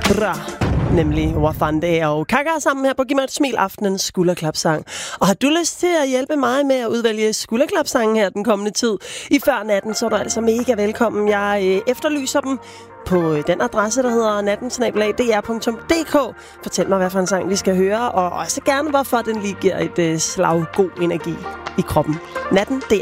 nemlig Wafande og Kaka sammen her på Giv mig et smil, aftenens skulderklapsang. Og har du lyst til at hjælpe mig med at udvælge skulderklapsangen her den kommende tid i før natten, så er du altså mega velkommen. Jeg efterlyser dem på den adresse, der hedder natten@dr.dk. Fortæl mig, hvad for en sang vi skal høre, og også gerne, hvorfor den lige giver et slag god energi i kroppen. Natten, DR.